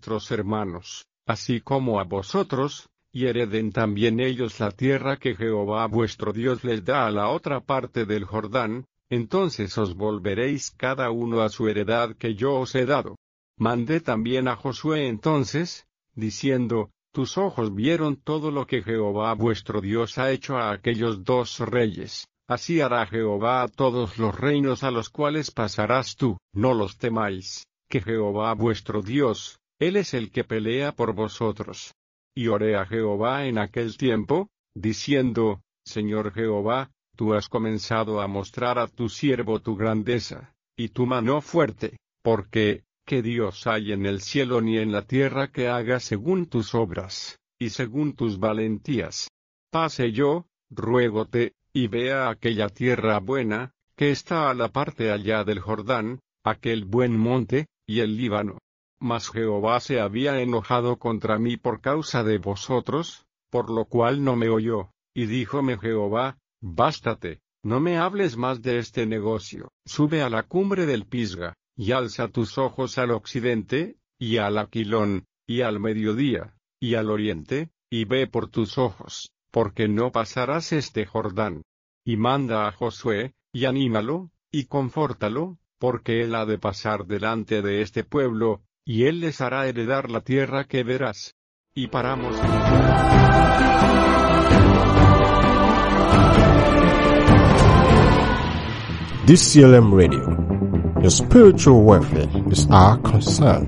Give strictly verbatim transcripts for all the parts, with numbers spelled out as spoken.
vuestros hermanos, así como a vosotros, y hereden también ellos la tierra que Jehová vuestro Dios les da a la otra parte del Jordán, entonces os volveréis cada uno a su heredad que yo os he dado. Mandé también a Josué entonces, diciendo, tus ojos vieron todo lo que Jehová vuestro Dios ha hecho a aquellos dos reyes, así hará Jehová a todos los reinos a los cuales pasarás tú, no los temáis, que Jehová vuestro Dios, Él es el que pelea por vosotros. Y oré a Jehová en aquel tiempo, diciendo, Señor Jehová, tú has comenzado a mostrar a tu siervo tu grandeza, y tu mano fuerte, porque, ¿qué Dios hay en el cielo ni en la tierra que haga según tus obras, y según tus valentías? Pase yo, ruégote, y vea aquella tierra buena, que está a la parte allá del Jordán, aquel buen monte, y el Líbano. Mas Jehová se había enojado contra mí por causa de vosotros, por lo cual no me oyó, y díjome Jehová, bástate, no me hables más de este negocio. Sube a la cumbre del Pisga, y alza tus ojos al occidente, y al Aquilón, y al mediodía, y al oriente, y ve por tus ojos, porque no pasarás este Jordán. Y manda a Josué, y anímalo, y confórtalo, porque él ha de pasar delante de este pueblo, y él les hará heredar la tierra que verás. Y paramos. D C L M Radio. Your spiritual welfare is our concern.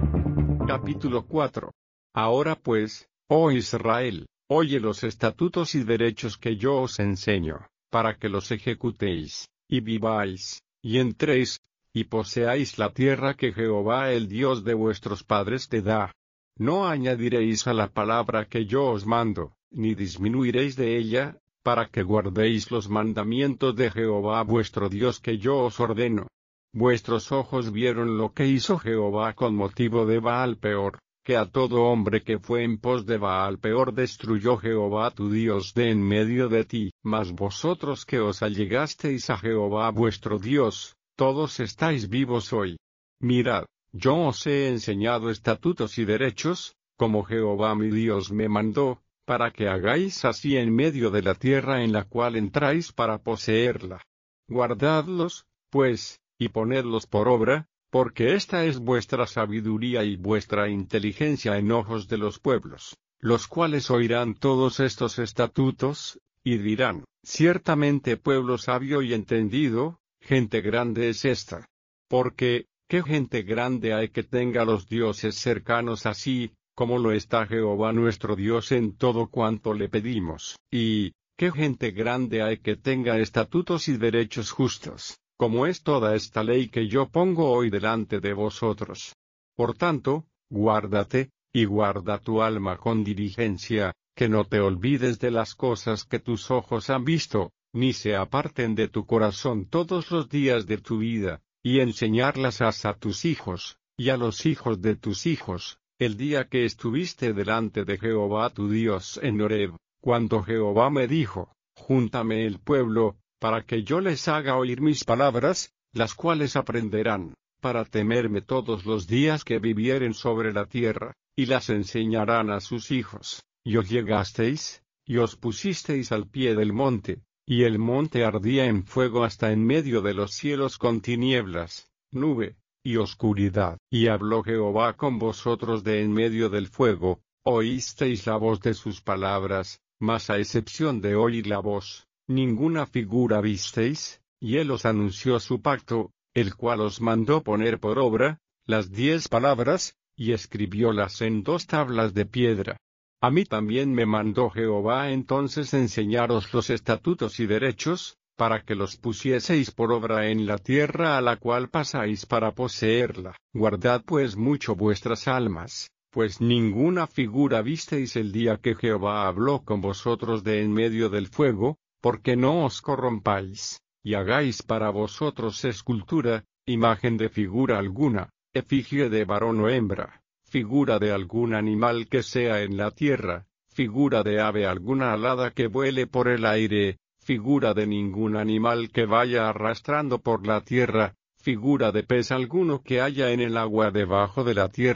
Capítulo cuatro. Ahora pues, oh Israel, oye los estatutos y derechos que yo os enseño, para que los ejecutéis, y viváis, y entréis, y poseáis la tierra que Jehová el Dios de vuestros padres te da. No añadiréis a la palabra que yo os mando, ni disminuiréis de ella, para que guardéis los mandamientos de Jehová vuestro Dios que yo os ordeno. Vuestros ojos vieron lo que hizo Jehová con motivo de Baal Peor, que a todo hombre que fue en pos de Baal Peor destruyó Jehová tu Dios de en medio de ti. Mas vosotros que os allegasteis a Jehová vuestro Dios, todos estáis vivos hoy. Mirad, yo os he enseñado estatutos y derechos, como Jehová mi Dios me mandó, para que hagáis así en medio de la tierra en la cual entráis para poseerla. Guardadlos, pues, y ponedlos por obra, porque esta es vuestra sabiduría y vuestra inteligencia en ojos de los pueblos, los cuales oirán todos estos estatutos, y dirán, ciertamente pueblo sabio y entendido, gente grande es esta. Porque, ¿qué gente grande hay que tenga los dioses cercanos así, como lo está Jehová nuestro Dios en todo cuanto le pedimos? Y, ¿qué gente grande hay que tenga estatutos y derechos justos, como es toda esta ley que yo pongo hoy delante de vosotros? Por tanto, guárdate, y guarda tu alma con diligencia, que no te olvides de las cosas que tus ojos han visto, ni se aparten de tu corazón todos los días de tu vida, y enseñarlas a tus hijos, y a los hijos de tus hijos, el día que estuviste delante de Jehová tu Dios en Horeb, cuando Jehová me dijo, júntame el pueblo, para que yo les haga oír mis palabras, las cuales aprenderán, para temerme todos los días que vivieren sobre la tierra, y las enseñarán a sus hijos. Y os llegasteis, y os pusisteis al pie del monte, y el monte ardía en fuego hasta en medio de los cielos con tinieblas, nube, y oscuridad. Y habló Jehová con vosotros de en medio del fuego, oísteis la voz de sus palabras, mas a excepción de oír la voz, ninguna figura visteis, y él os anunció su pacto, el cual os mandó poner por obra, las diez palabras, y escribiólas en dos tablas de piedra. A mí también me mandó Jehová entonces enseñaros los estatutos y derechos, para que los pusieseis por obra en la tierra a la cual pasáis para poseerla. Guardad pues mucho vuestras almas, pues ninguna figura visteis el día que Jehová habló con vosotros de en medio del fuego, porque no os corrompáis, y hagáis para vosotros escultura, imagen de figura alguna, efigie de varón o hembra, figura de algún animal que sea en la tierra, figura de ave alguna alada que vuele por el aire, figura de ningún animal que vaya arrastrando por la tierra, figura de pez alguno que haya en el agua debajo de la tierra,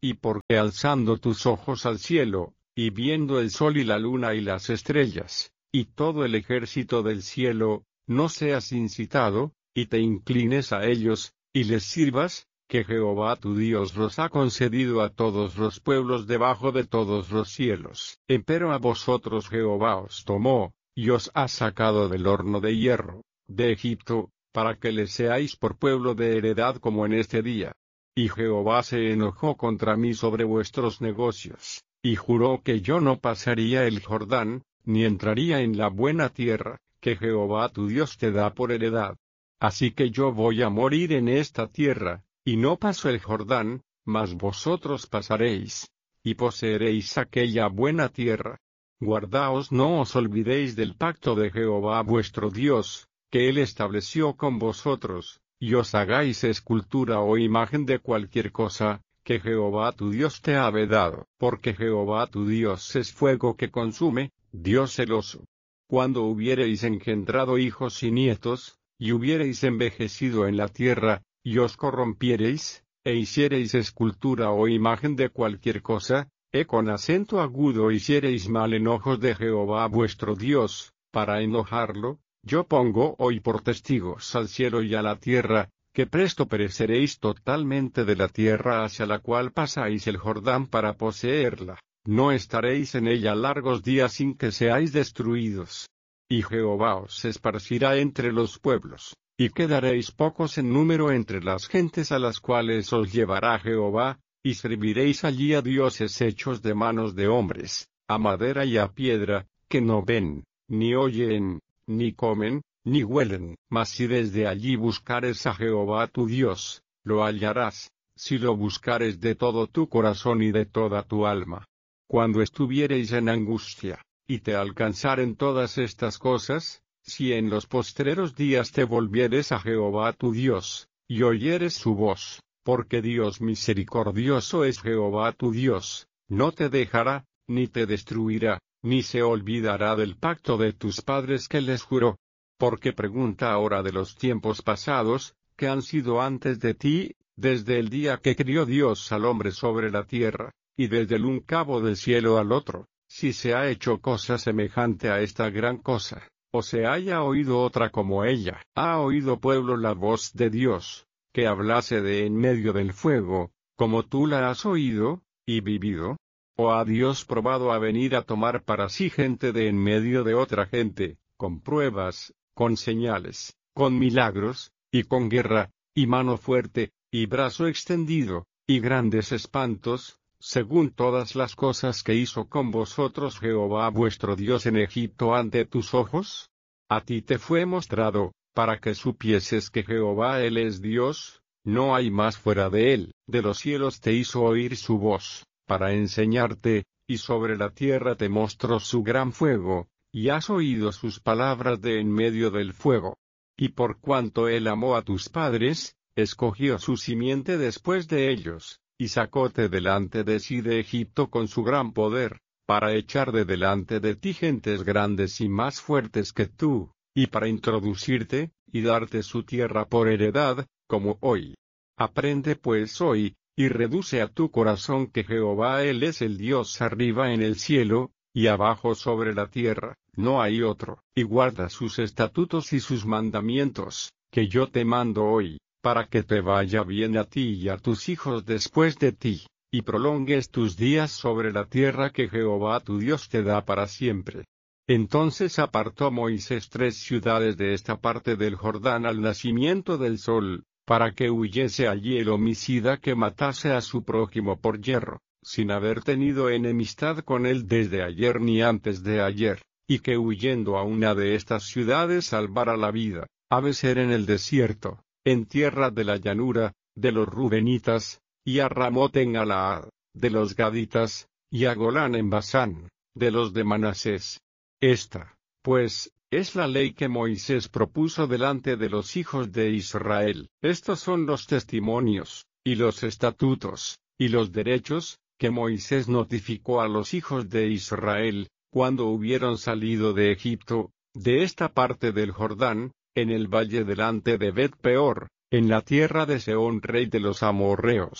y porque alzando tus ojos al cielo, y viendo el sol y la luna y las estrellas, y todo el ejército del cielo, no seas incitado, y te inclines a ellos, y les sirvas, que Jehová tu Dios los ha concedido a todos los pueblos debajo de todos los cielos. Empero a vosotros Jehová os tomó, y os ha sacado del horno de hierro, de Egipto, para que le seáis por pueblo de heredad como en este día. Y Jehová se enojó contra mí sobre vuestros negocios, y juró que yo no pasaría el Jordán, ni entraría en la buena tierra, que Jehová tu Dios te da por heredad. Así que yo voy a morir en esta tierra, y no paso el Jordán, mas vosotros pasaréis, y poseeréis aquella buena tierra. Guardaos, no os olvidéis del pacto de Jehová vuestro Dios, que él estableció con vosotros, y os hagáis escultura o imagen de cualquier cosa, que Jehová tu Dios te ha vedado, porque Jehová tu Dios es fuego que consume, Dios celoso. Cuando hubiereis engendrado hijos y nietos, y hubiereis envejecido en la tierra, y os corrompiereis, e hiciereis escultura o imagen de cualquier cosa, e con acento agudo hiciereis mal en ojos de Jehová vuestro Dios, para enojarlo, yo pongo hoy por testigos al cielo y a la tierra, que presto pereceréis totalmente de la tierra hacia la cual pasáis el Jordán para poseerla, no estaréis en ella largos días sin que seáis destruidos. Y Jehová os esparcirá entre los pueblos, y quedaréis pocos en número entre las gentes a las cuales os llevará Jehová, y serviréis allí a dioses hechos de manos de hombres, a madera y a piedra, que no ven, ni oyen, ni comen, ni huelen. Mas si desde allí buscares a Jehová tu Dios, lo hallarás, si lo buscares de todo tu corazón y de toda tu alma. Cuando estuviereis en angustia, y te alcanzaren todas estas cosas, si en los postreros días te volvieres a Jehová tu Dios, y oyeres su voz, porque Dios misericordioso es Jehová tu Dios, no te dejará, ni te destruirá, ni se olvidará del pacto de tus padres que les juró. Porque pregunta ahora de los tiempos pasados, que han sido antes de ti, desde el día que crió Dios al hombre sobre la tierra, y desde el un cabo del cielo al otro, si se ha hecho cosa semejante a esta gran cosa, o se haya oído otra como ella. ¿Ha oído pueblo la voz de Dios, que hablase de en medio del fuego, como tú la has oído, y vivido? ¿O ha Dios probado a venir a tomar para sí gente de en medio de otra gente, con pruebas, con señales, con milagros, y con guerra, y mano fuerte, y brazo extendido, y grandes espantos, según todas las cosas que hizo con vosotros Jehová vuestro Dios en Egipto ante tus ojos? A ti te fue mostrado, para que supieses que Jehová Él es Dios, no hay más fuera de Él. De los cielos te hizo oír su voz, para enseñarte, y sobre la tierra te mostró su gran fuego, y has oído sus palabras de en medio del fuego. Y por cuanto Él amó a tus padres, escogió su simiente después de ellos, y sacóte delante de sí de Egipto con su gran poder, para echar de delante de ti gentes grandes y más fuertes que tú, y para introducirte, y darte su tierra por heredad, como hoy. Aprende pues hoy, y reduce a tu corazón que Jehová Él es el Dios arriba en el cielo, y abajo sobre la tierra, no hay otro, y guarda sus estatutos y sus mandamientos, que yo te mando hoy, para que te vaya bien a ti y a tus hijos después de ti, y prolongues tus días sobre la tierra que Jehová tu Dios te da para siempre. Entonces apartó Moisés tres ciudades de esta parte del Jordán al nacimiento del sol, para que huyese allí el homicida que matase a su prójimo por yerro, sin haber tenido enemistad con él desde ayer ni antes de ayer, y que huyendo a una de estas ciudades salvara la vida, ha de ser en el desierto, en tierra de la llanura, de los Rubenitas, y a Ramot en Galaad, de los Gaditas, y a Golán en Basán, de los de Manasés. Esta, pues, es la ley que Moisés propuso delante de los hijos de Israel. Estos son los testimonios, y los estatutos, y los derechos, que Moisés notificó a los hijos de Israel, cuando hubieron salido de Egipto, de esta parte del Jordán, en el valle delante de Bet-peor, en la tierra de Sehón rey de los amorreos,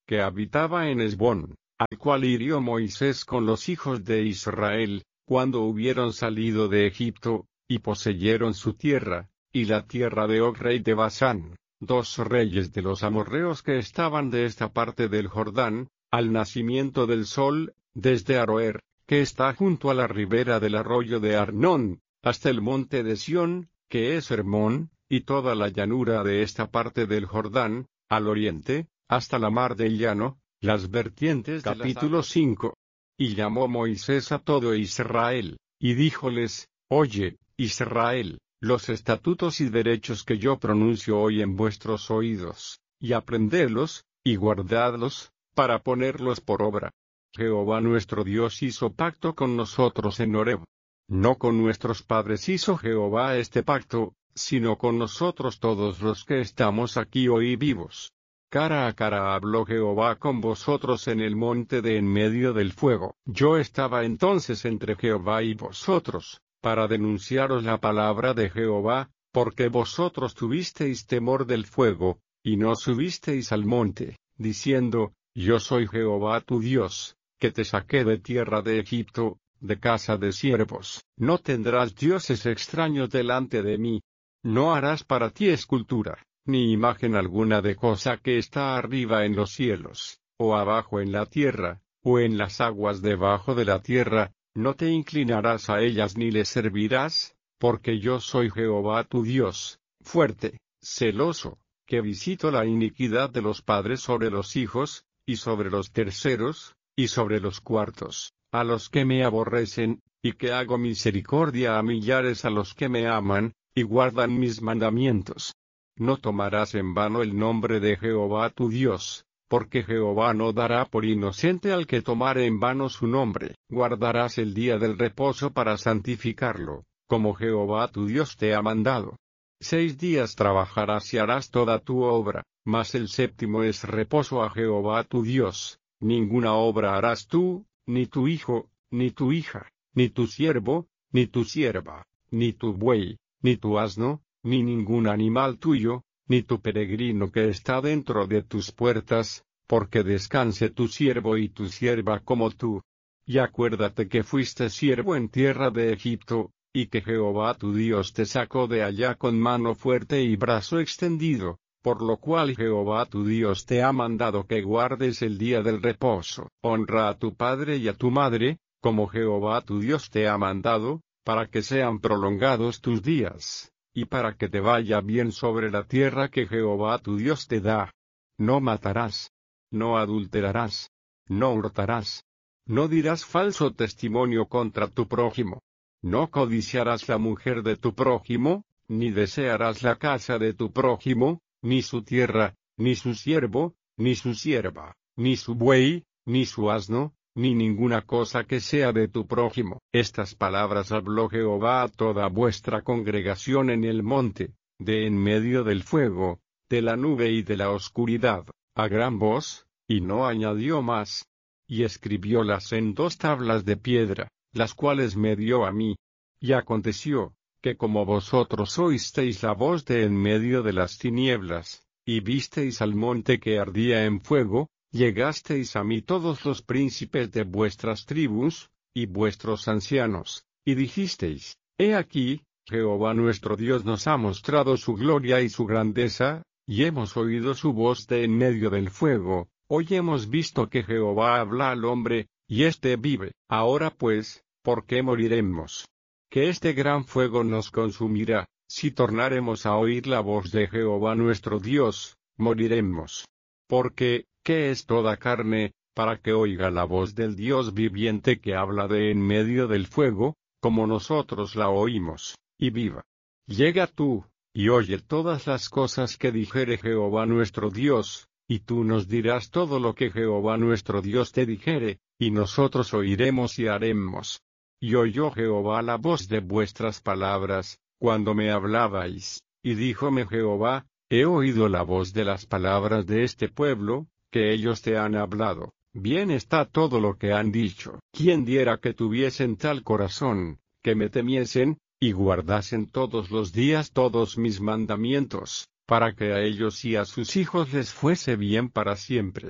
que habitaba en Hesbón, al cual hirió Moisés con los hijos de Israel, cuando hubieron salido de Egipto, y poseyeron su tierra, y la tierra de Og rey de Basán, dos reyes de los amorreos que estaban de esta parte del Jordán, al nacimiento del sol, desde Aroer, que está junto a la ribera del arroyo de Arnón, hasta el monte de Sión, que es Hermón, y toda la llanura de esta parte del Jordán, al oriente, hasta la mar del llano, las vertientes de capítulo cinco. Y llamó Moisés a todo Israel, y díjoles, Oye, Israel, los estatutos y derechos que yo pronuncio hoy en vuestros oídos, y aprendedlos, y guardadlos, para ponerlos por obra. Jehová nuestro Dios hizo pacto con nosotros en Horeb. No con nuestros padres hizo Jehová este pacto, sino con nosotros todos los que estamos aquí hoy vivos. Cara a cara habló Jehová con vosotros en el monte de en medio del fuego. Yo estaba entonces entre Jehová y vosotros, para denunciaros la palabra de Jehová, porque vosotros tuvisteis temor del fuego, y no subisteis al monte, diciendo, Yo soy Jehová tu Dios, que te saqué de tierra de Egipto, de casa de siervos. No tendrás dioses extraños delante de mí. No harás para ti escultura, ni imagen alguna de cosa que está arriba en los cielos, o abajo en la tierra, o en las aguas debajo de la tierra. No te inclinarás a ellas ni les servirás, porque yo soy Jehová tu Dios, fuerte, celoso, que visito la iniquidad de los padres sobre los hijos, y sobre los terceros, y sobre los cuartos, a los que me aborrecen, y que hago misericordia a millares a los que me aman, y guardan mis mandamientos. No tomarás en vano el nombre de Jehová tu Dios, porque Jehová no dará por inocente al que tomare en vano su nombre. Guardarás el día del reposo para santificarlo, como Jehová tu Dios te ha mandado. Seis días trabajarás y harás toda tu obra, mas el séptimo es reposo a Jehová tu Dios. Ninguna obra harás tú, ni tu hijo, ni tu hija, ni tu siervo, ni tu sierva, ni tu buey, ni tu asno, ni ningún animal tuyo, ni tu peregrino que está dentro de tus puertas, porque descanse tu siervo y tu sierva como tú. Y acuérdate que fuiste siervo en tierra de Egipto, y que Jehová tu Dios te sacó de allá con mano fuerte y brazo extendido, por lo cual Jehová tu Dios te ha mandado que guardes el día del reposo. Honra a tu padre y a tu madre, como Jehová tu Dios te ha mandado, para que sean prolongados tus días, y para que te vaya bien sobre la tierra que Jehová tu Dios te da. No matarás. No adulterarás. No hurtarás. No dirás falso testimonio contra tu prójimo. No codiciarás la mujer de tu prójimo, ni desearás la casa de tu prójimo, ni su tierra, ni su siervo, ni su sierva, ni su buey, ni su asno, ni ninguna cosa que sea de tu prójimo. Estas palabras habló Jehová a toda vuestra congregación en el monte, de en medio del fuego, de la nube y de la oscuridad, a gran voz, y no añadió más. Y escribiólas en dos tablas de piedra, las cuales me dio a mí. Y aconteció, que como vosotros oísteis la voz de en medio de las tinieblas, y visteis al monte que ardía en fuego, llegasteis a mí todos los príncipes de vuestras tribus, y vuestros ancianos, y dijisteis, He aquí, Jehová nuestro Dios nos ha mostrado su gloria y su grandeza, y hemos oído su voz de en medio del fuego. Hoy hemos visto que Jehová habla al hombre, y éste vive. Ahora pues, ¿por qué moriremos? Que este gran fuego nos consumirá. Si tornaremos a oír la voz de Jehová nuestro Dios, moriremos. Porque, ¿qué es toda carne, para que oiga la voz del Dios viviente que habla de en medio del fuego, como nosotros la oímos, y viva? Llega tú, y oye todas las cosas que dijere Jehová nuestro Dios, y tú nos dirás todo lo que Jehová nuestro Dios te dijere, y nosotros oiremos y haremos. Y oyó Jehová la voz de vuestras palabras, cuando me hablabais, y díjome Jehová, he oído la voz de las palabras de este pueblo, que ellos te han hablado. Bien está todo lo que han dicho. ¿Quién diera que tuviesen tal corazón, que me temiesen, y guardasen todos los días todos mis mandamientos, para que a ellos y a sus hijos les fuese bien para siempre?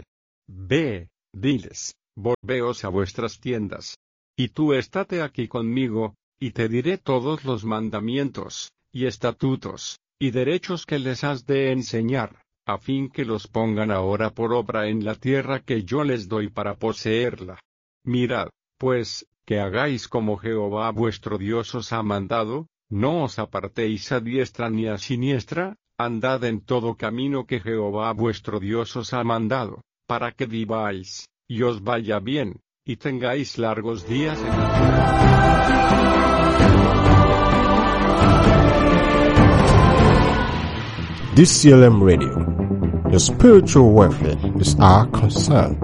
Ve, diles, volveos a vuestras tiendas. Y tú estate aquí conmigo, y te diré todos los mandamientos, y estatutos, y derechos que les has de enseñar, a fin que los pongan ahora por obra en la tierra que yo les doy para poseerla. Mirad, pues, que hagáis como Jehová vuestro Dios os ha mandado, no os apartéis a diestra ni a siniestra, andad en todo camino que Jehová vuestro Dios os ha mandado, para que viváis, y os vaya bien, y tengáis largos días en la tierra. D C L M Radio. Your spiritual welfare is our concern.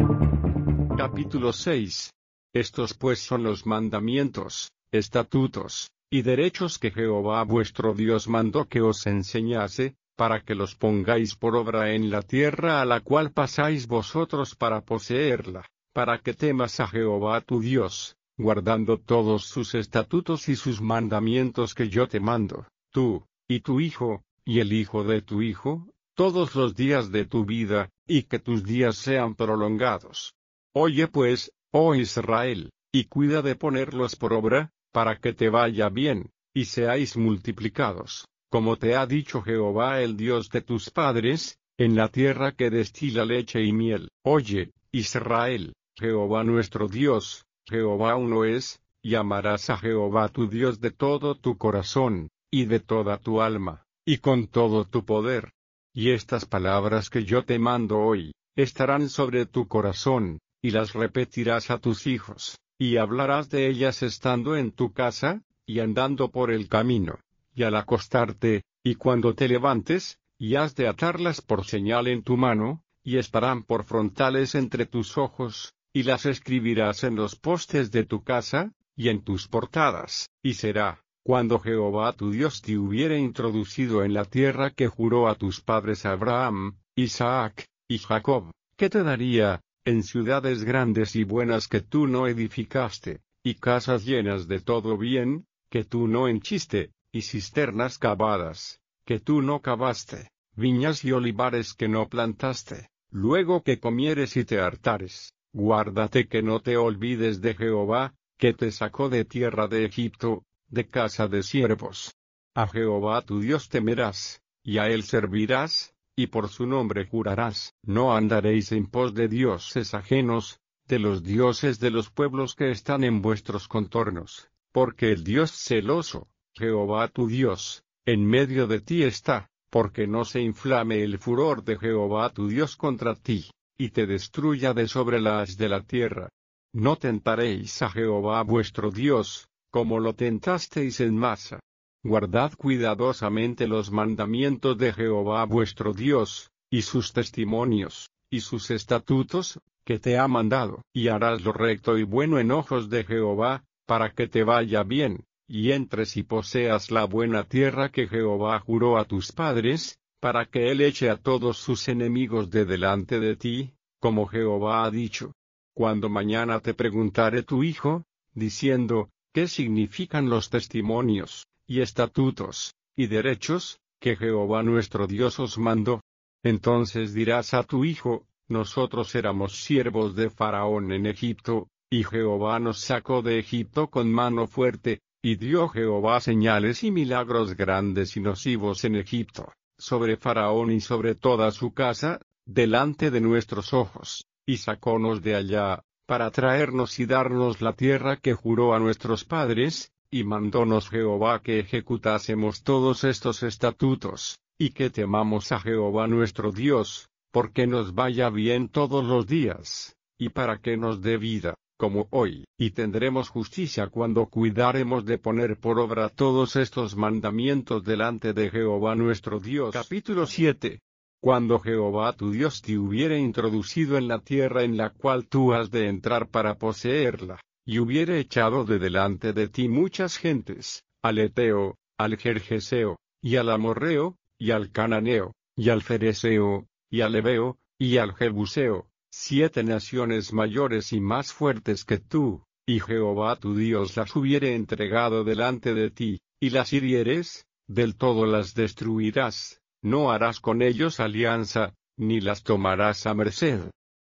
Capítulo seis. Estos pues son los mandamientos, estatutos, y derechos que Jehová vuestro Dios mandó que os enseñase, para que los pongáis por obra en la tierra a la cual pasáis vosotros para poseerla, para que temas a Jehová tu Dios, guardando todos sus estatutos y sus mandamientos que yo te mando, tú, y tu hijo, y el hijo de tu hijo, todos los días de tu vida, y que tus días sean prolongados. Oye pues, oh Israel, y cuida de ponerlos por obra, para que te vaya bien, y seáis multiplicados, como te ha dicho Jehová el Dios de tus padres, en la tierra que destila leche y miel. Oye, Israel, Jehová nuestro Dios, Jehová uno es, y amarás a Jehová tu Dios de todo tu corazón, y de toda tu alma, y con todo tu poder. Y estas palabras que yo te mando hoy, estarán sobre tu corazón, y las repetirás a tus hijos, y hablarás de ellas estando en tu casa, y andando por el camino, y al acostarte, y cuando te levantes, y has de atarlas por señal en tu mano, y estarán por frontales entre tus ojos, y las escribirás en los postes de tu casa, y en tus portadas, y será, cuando Jehová tu Dios te hubiere introducido en la tierra que juró a tus padres Abraham, Isaac, y Jacob, que te daría, en ciudades grandes y buenas que tú no edificaste, y casas llenas de todo bien, que tú no henchiste, y cisternas cavadas, que tú no cavaste, viñas y olivares que no plantaste. Luego que comieres y te hartares, guárdate que no te olvides de Jehová, que te sacó de tierra de Egipto, de casa de siervos. A Jehová tu Dios temerás, y a él servirás, y por su nombre jurarás. No andaréis en pos de dioses ajenos, de los dioses de los pueblos que están en vuestros contornos, porque el Dios celoso, Jehová tu Dios, en medio de ti está, porque no se inflame el furor de Jehová tu Dios contra ti, y te destruya de sobre la haz de la tierra. No tentaréis a Jehová vuestro Dios, como lo tentasteis en Masa. Guardad cuidadosamente los mandamientos de Jehová vuestro Dios, y sus testimonios, y sus estatutos, que te ha mandado, y harás lo recto y bueno en ojos de Jehová, para que te vaya bien, y entres y poseas la buena tierra que Jehová juró a tus padres, para que él eche a todos sus enemigos de delante de ti, como Jehová ha dicho. Cuando mañana te preguntare tu hijo, diciendo, ¿qué significan los testimonios, y estatutos, y derechos, que Jehová nuestro Dios os mandó? Entonces dirás a tu hijo, nosotros éramos siervos de Faraón en Egipto, y Jehová nos sacó de Egipto con mano fuerte, y dio Jehová señales y milagros grandes y nocivos en Egipto, sobre Faraón y sobre toda su casa, delante de nuestros ojos, y sacónos de allá, para traernos y darnos la tierra que juró a nuestros padres, y mandónos Jehová que ejecutásemos todos estos estatutos, y que temamos a Jehová nuestro Dios, porque nos vaya bien todos los días, y para que nos dé vida, como hoy, y tendremos justicia cuando cuidaremos de poner por obra todos estos mandamientos delante de Jehová nuestro Dios. Capítulo siete. Cuando Jehová tu Dios te hubiere introducido en la tierra en la cual tú has de entrar para poseerla, y hubiere echado de delante de ti muchas gentes, al Eteo, al Gergeseo, y al Amorreo, y al Cananeo, y al Fereseo, y al Ebeo, y al Jebuseo, siete naciones mayores y más fuertes que tú, y Jehová tu Dios las hubiere entregado delante de ti, y las hirieres, del todo las destruirás, no harás con ellos alianza, ni las tomarás a merced.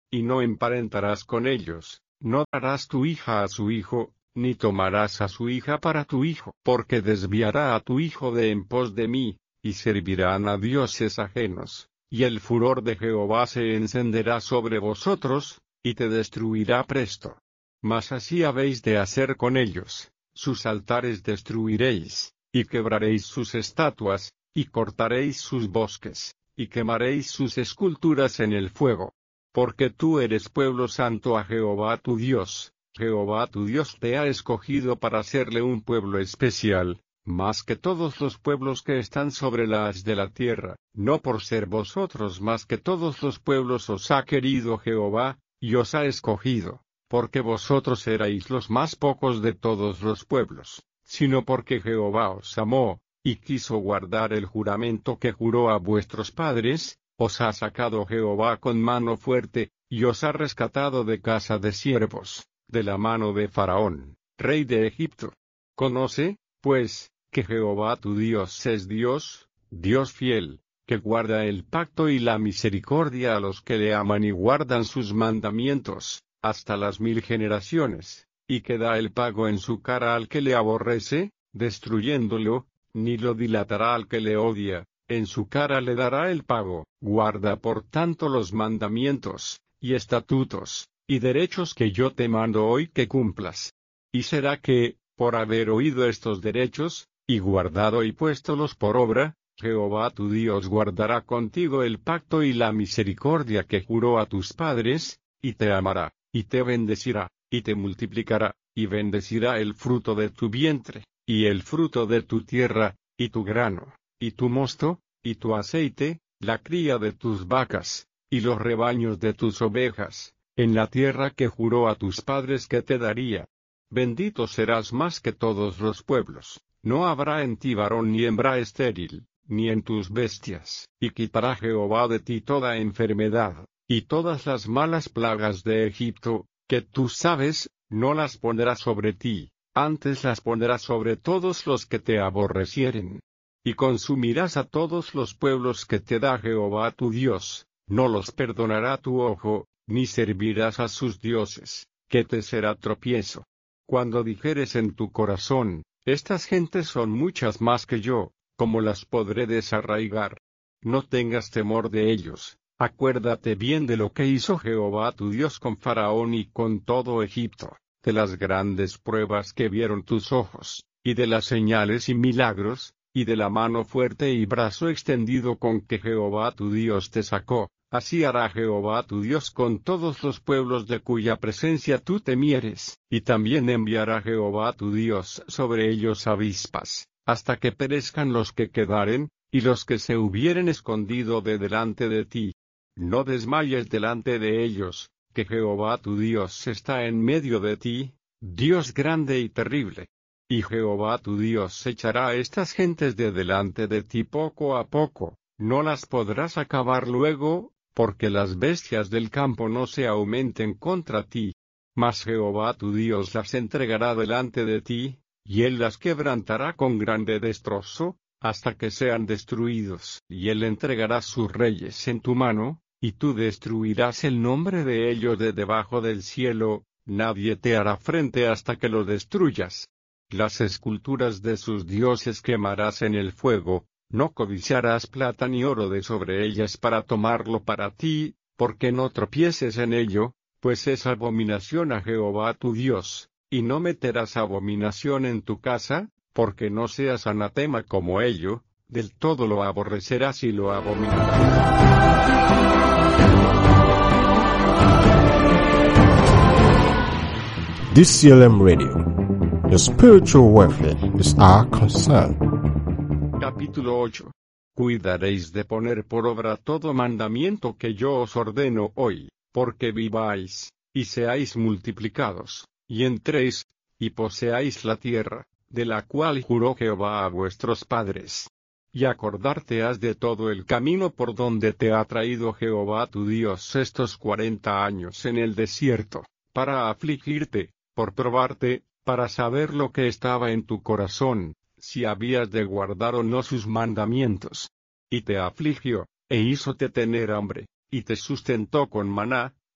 y no emparentarás con ellos, no darás tu hija a su hijo, ni tomarás a su hija para tu hijo, porque desviará a tu hijo de en pos de mí, y servirán a dioses ajenos, y el furor de Jehová se encenderá sobre vosotros, y te destruirá presto. Mas así habéis de hacer con ellos, sus altares destruiréis, y quebraréis sus estatuas, y cortaréis sus bosques, y quemaréis sus esculturas en el fuego. Porque tú eres pueblo santo a Jehová tu Dios, Jehová tu Dios te ha escogido para serle un pueblo especial, más que todos los pueblos que están sobre la haz de la tierra, no por ser vosotros más que todos los pueblos os ha querido Jehová, y os ha escogido, porque vosotros erais los más pocos de todos los pueblos, sino porque Jehová os amó, y quiso guardar el juramento que juró a vuestros padres, os ha sacado Jehová con mano fuerte, y os ha rescatado de casa de siervos, de la mano de Faraón, rey de Egipto. Conoce, pues, que Jehová tu Dios es Dios, Dios fiel, que guarda el pacto y la misericordia a los que le aman y guardan sus mandamientos, hasta las mil generaciones, y que da el pago en su cara al que le aborrece, destruyéndolo, ni lo dilatará al que le odia, en su cara le dará el pago. Guarda por tanto los mandamientos, y estatutos, y derechos que yo te mando hoy que cumplas. Y será que, por haber oído estos derechos, y guardado y puéstolos por obra, Jehová tu Dios guardará contigo el pacto y la misericordia que juró a tus padres, y te amará, y te bendecirá, y te multiplicará, y bendecirá el fruto de tu vientre, y el fruto de tu tierra, y tu grano, y tu mosto, y tu aceite, la cría de tus vacas, y los rebaños de tus ovejas, en la tierra que juró a tus padres que te daría. Bendito serás más que todos los pueblos, no habrá en ti varón ni hembra estéril, ni en tus bestias, y quitará Jehová de ti toda enfermedad, y todas las malas plagas de Egipto, que tú sabes, no las pondrá sobre ti, antes las pondrá sobre todos los que te aborrecieren. Y consumirás a todos los pueblos que te da Jehová tu Dios, no los perdonará tu ojo, ni servirás a sus dioses, que te será tropiezo. Cuando dijeres en tu corazón, estas gentes son muchas más que yo, ¿cómo las podré desarraigar? No tengas temor de ellos, acuérdate bien de lo que hizo Jehová tu Dios con Faraón y con todo Egipto, de las grandes pruebas que vieron tus ojos, y de las señales y milagros, y de la mano fuerte y brazo extendido con que Jehová tu Dios te sacó. Así hará Jehová tu Dios con todos los pueblos de cuya presencia tú temieres, y también enviará Jehová tu Dios sobre ellos avispas, hasta que perezcan los que quedaren, y los que se hubieren escondido de delante de ti. No desmayes delante de ellos, que Jehová tu Dios está en medio de ti, Dios grande y terrible. Y Jehová tu Dios echará a estas gentes de delante de ti poco a poco, no las podrás acabar luego, porque las bestias del campo no se aumenten contra ti. Mas Jehová tu Dios las entregará delante de ti, y él las quebrantará con grande destrozo, hasta que sean destruidos. Y él entregará sus reyes en tu mano, y tú destruirás el nombre de ellos de debajo del cielo, nadie te hará frente hasta que lo destruyas. Las esculturas de sus dioses quemarás en el fuego, no codiciarás plata ni oro de sobre ellas para tomarlo para ti, porque no tropieces en ello, pues es abominación a Jehová tu Dios, y no meterás abominación en tu casa, porque no seas anatema como ello, del todo lo aborrecerás y lo abominarás. D C L M Radio. Your spiritual welfare is our concern. Capítulo ocho. Cuidaréis de poner por obra todo mandamiento que yo os ordeno hoy, porque viváis, y seáis multiplicados, y entréis, y poseáis la tierra, de la cual juró Jehová a vuestros padres. Y acordarte has de todo el camino por donde te ha traído Jehová tu Dios estos cuarenta años en el desierto, para afligirte, por probarte, para saber lo que estaba en tu corazón, si habías de guardar o no sus mandamientos. Y te afligió, e hízote tener hambre, y te sustentó con maná,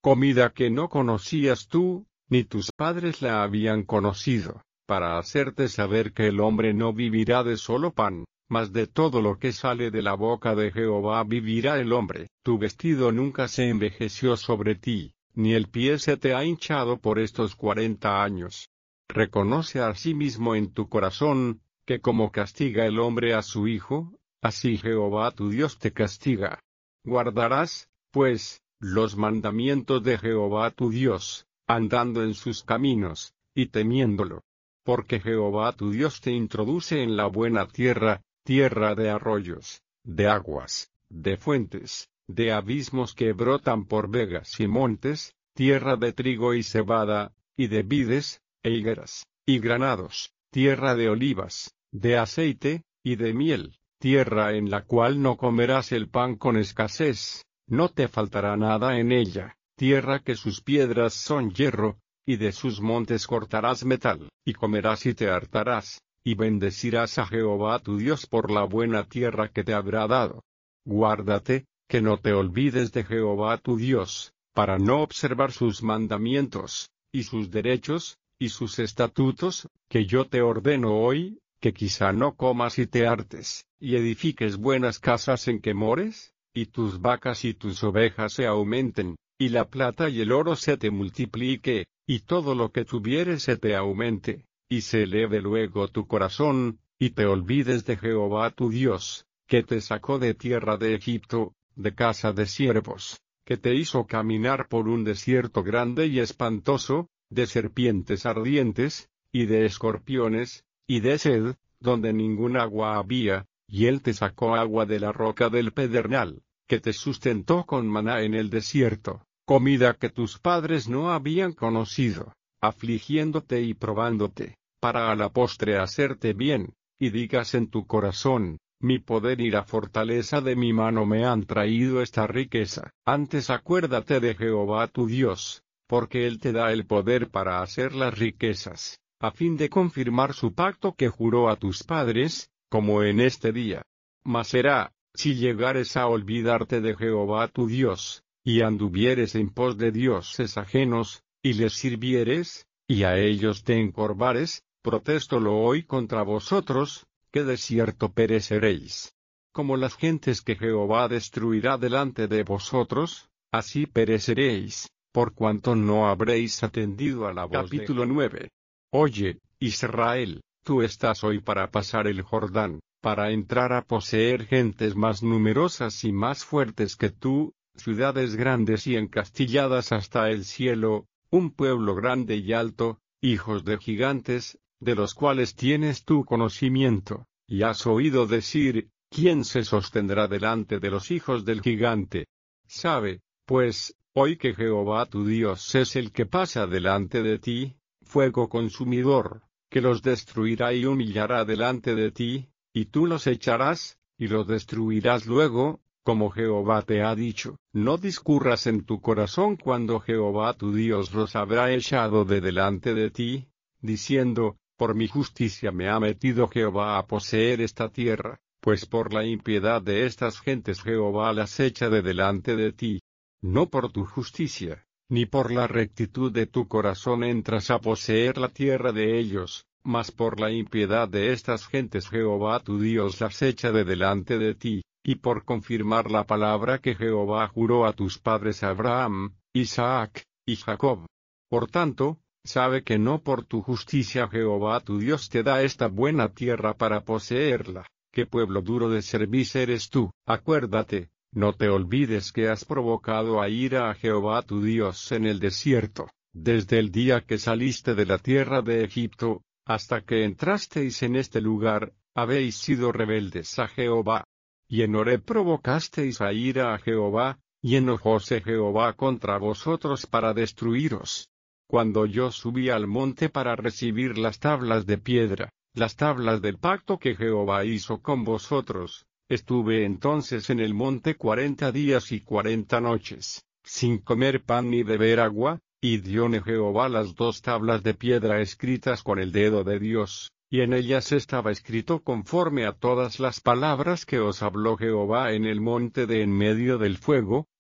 comida que no conocías tú, ni tus padres la habían conocido, para hacerte saber que el hombre no vivirá de solo pan, mas de todo lo que sale de la boca de Jehová vivirá el hombre. Tu vestido nunca se envejeció sobre ti, ni el pie se te ha hinchado por estos cuarenta años. Reconoce asimismo en tu corazón, que como castiga el hombre a su hijo, así Jehová tu Dios te castiga. Guardarás, pues, los mandamientos de Jehová tu Dios, andando en sus caminos, y temiéndolo. Porque Jehová tu Dios te introduce en la buena tierra, tierra de arroyos, de aguas, de fuentes, de abismos que brotan por vegas y montes, tierra de trigo y cebada, y de vides, e higueras, y granados, tierra de olivas, de aceite, y de miel, tierra en la cual no comerás el pan con escasez, no te faltará nada en ella, tierra que sus piedras son hierro, y de sus montes cortarás metal, y comerás y te hartarás, y bendecirás a Jehová tu Dios por la buena tierra que te habrá dado. Guárdate, que no te olvides de Jehová tu Dios, para no observar sus mandamientos, y sus derechos, y sus estatutos, que yo te ordeno hoy, que quizá no comas y te hartes, y edifiques buenas casas en que mores, y tus vacas y tus ovejas se aumenten, y la plata y el oro se te multiplique, y todo lo que tuvieres se te aumente, y se eleve luego tu corazón, y te olvides de Jehová tu Dios, que te sacó de tierra de Egipto, de casa de siervos, que te hizo caminar por un desierto grande y espantoso, de serpientes ardientes, y de escorpiones, y de sed, donde ningún agua había, y él te sacó agua de la roca del pedernal, que te sustentó con maná en el desierto, comida que tus padres no habían conocido, afligiéndote y probándote, para a la postre hacerte bien, y digas en tu corazón, mi poder y la fortaleza de mi mano me han traído esta riqueza. Antes acuérdate de Jehová tu Dios, porque Él te da el poder para hacer las riquezas, a fin de confirmar su pacto que juró a tus padres, como en este día. Mas será, si llegares a olvidarte de Jehová tu Dios, y anduvieres en pos de dioses ajenos, y les sirvieres, y a ellos te encorvares, protéstolo hoy contra vosotros, que de cierto pereceréis. Como las gentes que Jehová destruirá delante de vosotros, así pereceréis, por cuanto no habréis atendido a la voz. Capítulo nueve. Oye, Israel, tú estás hoy para pasar el Jordán, para entrar a poseer gentes más numerosas y más fuertes que tú, ciudades grandes y encastilladas hasta el cielo, un pueblo grande y alto, hijos de gigantes, de los cuales tienes tu conocimiento, y has oído decir, ¿quién se sostendrá delante de los hijos del gigante? Sabe, pues, hoy que Jehová tu Dios es el que pasa delante de ti, fuego consumidor, que los destruirá y humillará delante de ti, y tú los echarás, y los destruirás luego, como Jehová te ha dicho. No discurras en tu corazón cuando Jehová tu Dios los habrá echado de delante de ti, diciendo, por mi justicia me ha metido Jehová a poseer esta tierra, pues por la impiedad de estas gentes Jehová las echa de delante de ti. No por tu justicia, ni por la rectitud de tu corazón entras a poseer la tierra de ellos, mas por la impiedad de estas gentes Jehová tu Dios las echa de delante de ti, y por confirmar la palabra que Jehová juró a tus padres Abraham, Isaac, y Jacob. Por tanto, sabe que no por tu justicia Jehová tu Dios te da esta buena tierra para poseerla. ¿Qué pueblo duro de cerviz eres tú? Acuérdate, no te olvides que has provocado a ira a Jehová tu Dios en el desierto, desde el día que saliste de la tierra de Egipto, hasta que entrasteis en este lugar, habéis sido rebeldes a Jehová. Y en Horeb provocasteis a ira a Jehová, y enojóse Jehová contra vosotros para destruiros. Cuando yo subí al monte para recibir las tablas de piedra, las tablas del pacto que Jehová hizo con vosotros, estuve entonces en el monte cuarenta días y cuarenta noches, sin comer pan ni beber agua, y dióme Jehová las dos tablas de piedra escritas con el dedo de Dios, y en ellas estaba escrito conforme a todas las palabras que os habló Jehová en el monte de en medio del fuego,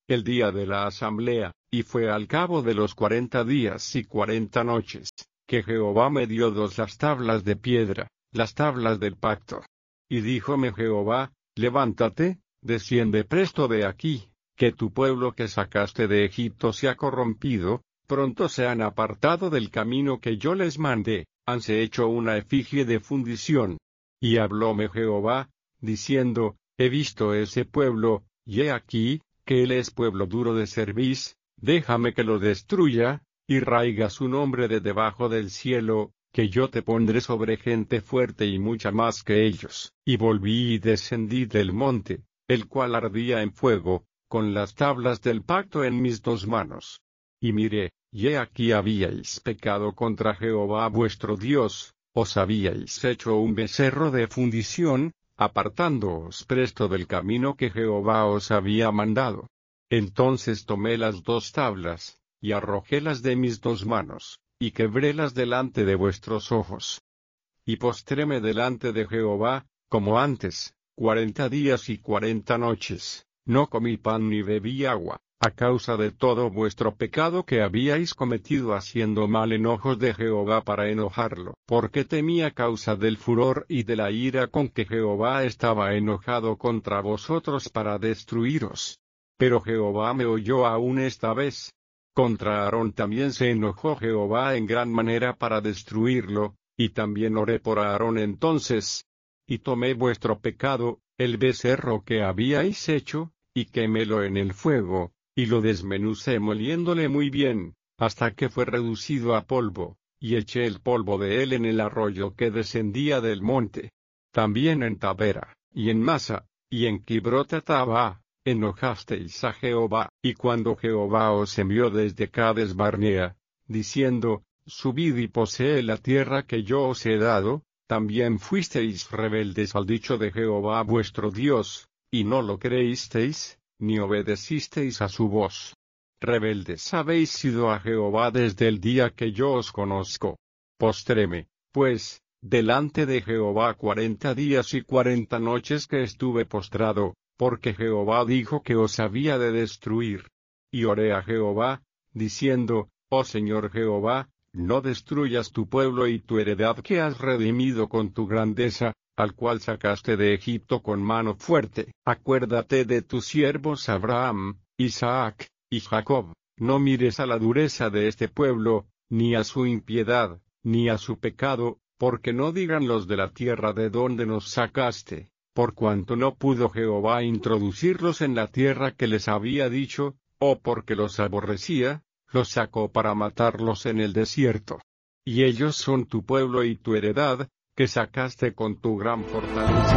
el día de la asamblea, y fue al cabo de los cuarenta días y cuarenta noches, que Jehová me dio dos las tablas de piedra, las tablas del pacto. Y díjome Jehová, levántate, desciende presto de aquí, que tu pueblo que sacaste de Egipto se ha corrompido, pronto se han apartado del camino que yo les mandé, hanse hecho una efigie de fundición. Y hablóme Jehová, diciendo, he visto ese pueblo, y he aquí, que él es pueblo duro de cerviz, déjame que lo destruya, y raiga su nombre de debajo del cielo, que yo te pondré sobre gente fuerte y mucha más que ellos. Y volví y descendí del monte, el cual ardía en fuego, con las tablas del pacto en mis dos manos. Y miré, y he aquí habíais pecado contra Jehová vuestro Dios, os habíais hecho un becerro de fundición, apartándoos presto del camino que Jehová os había mandado. Entonces tomé las dos tablas, y arrojélas de mis dos manos, y quebrélas delante de vuestros ojos. Y postréme delante de Jehová, como antes, cuarenta días y cuarenta noches, no comí pan ni bebí agua, a causa de todo vuestro pecado que habíais cometido haciendo mal en ojos de Jehová para enojarlo, porque temía causa del furor y de la ira con que Jehová estaba enojado contra vosotros para destruiros. Pero Jehová me oyó aún esta vez. Contra Aarón también se enojó Jehová en gran manera para destruirlo, y también oré por Aarón entonces. Y tomé vuestro pecado, el becerro que habíais hecho, y quemélo en el fuego, y lo desmenucé moliéndole muy bien, hasta que fue reducido a polvo, y eché el polvo de él en el arroyo que descendía del monte. También en Tabera, y en Masa, y en Kibrot-Tabá, enojasteis a Jehová, y cuando Jehová os envió desde Cades Barnea, diciendo, subid y posee la tierra que yo os he dado, también fuisteis rebeldes al dicho de Jehová vuestro Dios, y no lo creísteis, ni obedecisteis a su voz. Rebeldes habéis sido a Jehová desde el día que yo os conozco. Postréme, pues, delante de Jehová cuarenta días y cuarenta noches que estuve postrado, porque Jehová dijo que os había de destruir. Y oré a Jehová, diciendo, oh Señor Jehová, no destruyas tu pueblo y tu heredad que has redimido con tu grandeza, al cual sacaste de Egipto con mano fuerte. Acuérdate de tus siervos Abraham, Isaac, y Jacob, no mires a la dureza de este pueblo, ni a su impiedad, ni a su pecado, porque no digan los de la tierra de donde nos sacaste, por cuanto no pudo Jehová introducirlos en la tierra que les había dicho, o porque los aborrecía, los sacó para matarlos en el desierto. Y ellos son tu pueblo y tu heredad, que sacaste con tu gran fortaleza.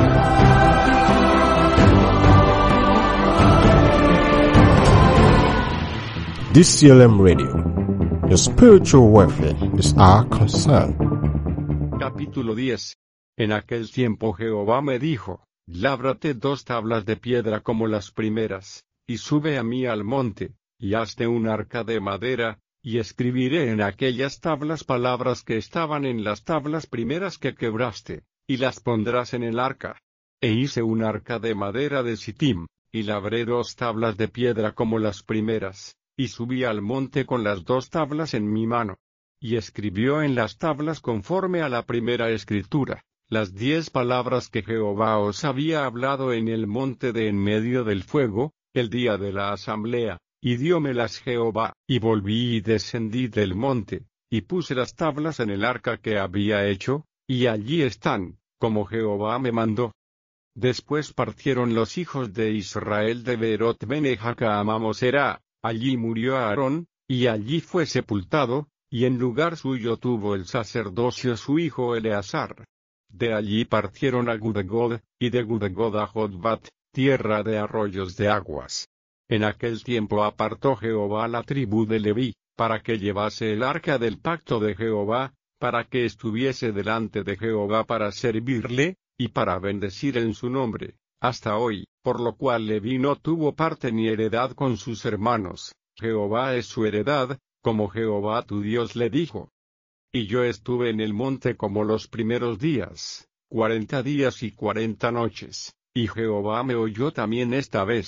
D C L M Radio. Your spiritual welfare is our concern. Capítulo diez. En aquel tiempo Jehová me dijo, lábrate dos tablas de piedra como las primeras, y sube a mí al monte, y hazte un arca de madera, y escribiré en aquellas tablas palabras que estaban en las tablas primeras que quebraste, y las pondrás en el arca. E hice un arca de madera de Sittim, y labré dos tablas de piedra como las primeras, y subí al monte con las dos tablas en mi mano. Y escribió en las tablas conforme a la primera escritura, las diez palabras que Jehová os había hablado en el monte de en medio del fuego, el día de la asamblea. Y diómelas Jehová, y volví y descendí del monte, y puse las tablas en el arca que había hecho, y allí están, como Jehová me mandó. Después partieron los hijos de Israel de Berot Benejaca a Mamosera, allí murió Aarón, y allí fue sepultado, y en lugar suyo tuvo el sacerdocio su hijo Eleazar. De allí partieron a Gudegod, y de Gudegod a Jotbat, tierra de arroyos de aguas. En aquel tiempo apartó Jehová la tribu de Leví, para que llevase el arca del pacto de Jehová, para que estuviese delante de Jehová para servirle, y para bendecir en su nombre, hasta hoy, por lo cual Leví no tuvo parte ni heredad con sus hermanos. Jehová es su heredad, como Jehová tu Dios le dijo. Y yo estuve en el monte como los primeros días, cuarenta días y cuarenta noches, y Jehová me oyó también esta vez.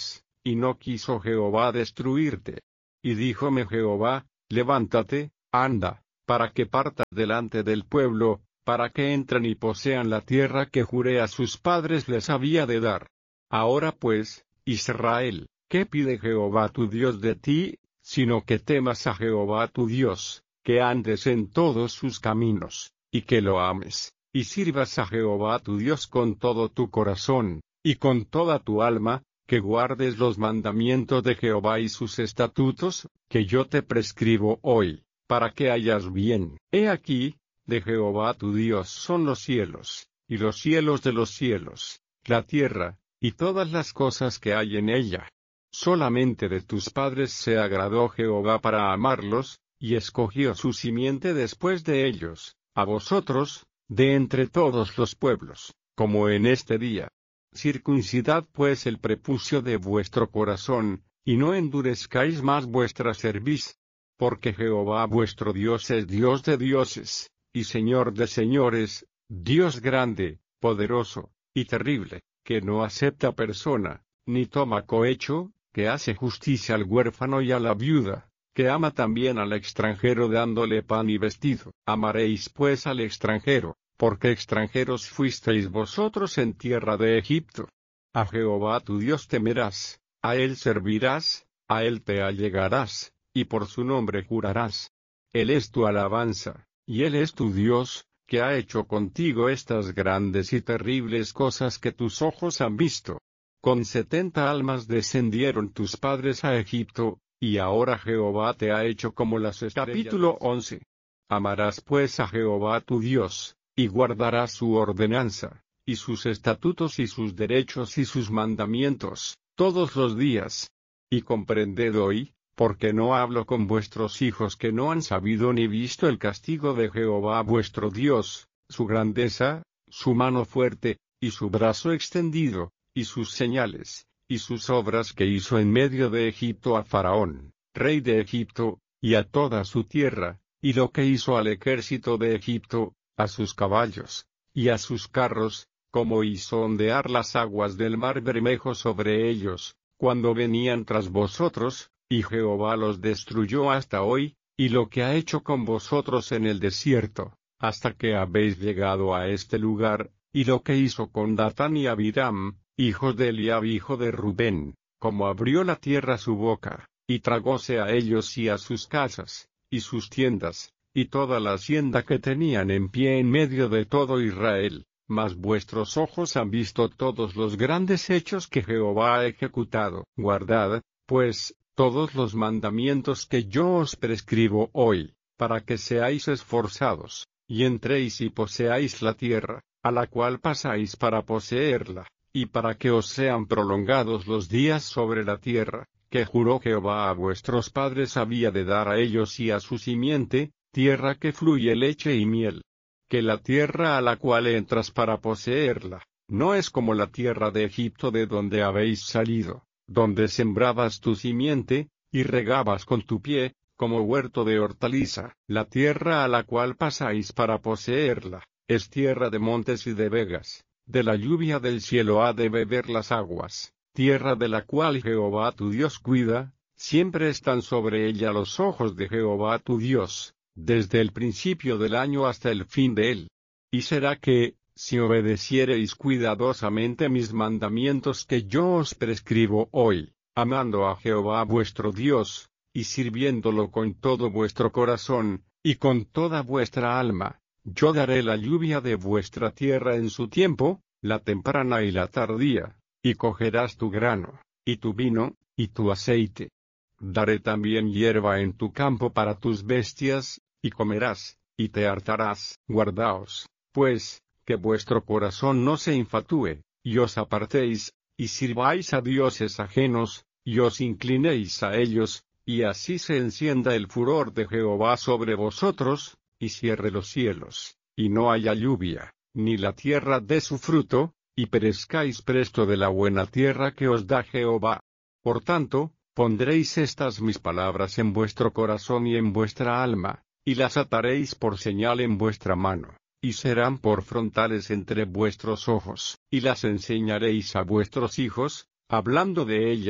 y no quiso Jehová destruirte. Y díjome Jehová, levántate, anda, para que partas delante del pueblo, para que entren y posean la tierra que juré a sus padres les había de dar. Ahora pues, Israel, ¿qué pide Jehová tu Dios de ti, sino que temas a Jehová tu Dios, que andes en todos sus caminos, y que lo ames, y sirvas a Jehová tu Dios con todo tu corazón, y con toda tu alma, que guardes los mandamientos de Jehová y sus estatutos, que yo te prescribo hoy, para que hayas bien? He aquí, de Jehová tu Dios son los cielos, y los cielos de los cielos, la tierra, y todas las cosas que hay en ella. Solamente de tus padres se agradó Jehová para amarlos, y escogió su simiente después de ellos, a vosotros, de entre todos los pueblos, como en este día. Circuncidad pues el prepucio de vuestro corazón, y no endurezcáis más vuestra cerviz. Porque Jehová vuestro Dios es Dios de dioses, y Señor de señores, Dios grande, poderoso, y terrible, que no acepta persona, ni toma cohecho, que hace justicia al huérfano y a la viuda, que ama también al extranjero dándole pan y vestido. Amaréis pues al extranjero, porque extranjeros fuisteis vosotros en tierra de Egipto. A Jehová tu Dios temerás, a él servirás, a él te allegarás, y por su nombre jurarás. Él es tu alabanza, y él es tu Dios, que ha hecho contigo estas grandes y terribles cosas que tus ojos han visto. Con setenta almas descendieron tus padres a Egipto, y ahora Jehová te ha hecho como las estrellas. Capítulo once. Amarás pues a Jehová tu Dios, y guardarás su ordenanza, y sus estatutos y sus derechos y sus mandamientos, todos los días. Y comprended hoy, porque no hablo con vuestros hijos que no han sabido ni visto el castigo de Jehová vuestro Dios, su grandeza, su mano fuerte, y su brazo extendido, y sus señales, y sus obras que hizo en medio de Egipto a Faraón, rey de Egipto, y a toda su tierra, y lo que hizo al ejército de Egipto, a sus caballos, y a sus carros, como hizo ondear las aguas del mar Bermejo sobre ellos, cuando venían tras vosotros, y Jehová los destruyó hasta hoy, y lo que ha hecho con vosotros en el desierto, hasta que habéis llegado a este lugar, y lo que hizo con Datán y Abiram, hijos de Eliab hijo de Rubén, como abrió la tierra su boca, y tragóse a ellos y a sus casas, y sus tiendas, y toda la hacienda que tenían en pie en medio de todo Israel. Mas vuestros ojos han visto todos los grandes hechos que Jehová ha ejecutado. Guardad, pues, todos los mandamientos que yo os prescribo hoy, para que seáis esforzados, y entréis y poseáis la tierra, a la cual pasáis para poseerla, y para que os sean prolongados los días sobre la tierra, que juró Jehová a vuestros padres había de dar a ellos y a su simiente, tierra que fluye leche y miel. Que la tierra a la cual entras para poseerla, no es como la tierra de Egipto de donde habéis salido, donde sembrabas tu simiente, y regabas con tu pie, como huerto de hortaliza. La tierra a la cual pasáis para poseerla, es tierra de montes y de vegas, de la lluvia del cielo ha de beber las aguas, tierra de la cual Jehová tu Dios cuida, siempre están sobre ella los ojos de Jehová tu Dios, desde el principio del año hasta el fin de él. Y será que, si obedeciereis cuidadosamente mis mandamientos que yo os prescribo hoy, amando a Jehová vuestro Dios, y sirviéndolo con todo vuestro corazón, y con toda vuestra alma, yo daré la lluvia de vuestra tierra en su tiempo, la temprana y la tardía, y cogerás tu grano, y tu vino, y tu aceite. Daré también hierba en tu campo para tus bestias, y comerás, y te hartarás. Guardaos, pues, que vuestro corazón no se infatúe, y os apartéis, y sirváis a dioses ajenos, y os inclinéis a ellos, y así se encienda el furor de Jehová sobre vosotros, y cierre los cielos, y no haya lluvia, ni la tierra dé su fruto, y perezcáis presto de la buena tierra que os da Jehová. Por tanto, pondréis estas mis palabras en vuestro corazón y en vuestra alma, y las ataréis por señal en vuestra mano, y serán por frontales entre vuestros ojos, y las enseñaréis a vuestros hijos, hablando de ellas,